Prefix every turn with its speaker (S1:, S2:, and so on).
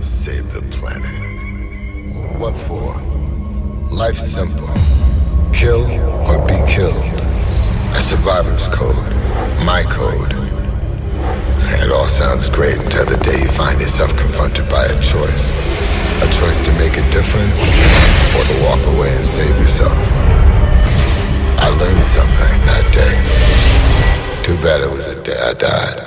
S1: Save the planet. What for? Life's simple. Kill or be killed. A survivor's code. My code. It all sounds great until the day you find yourself confronted by a choice. A choice to make a difference or to walk away and save yourself. I learned something that day. Too bad it was the day I died.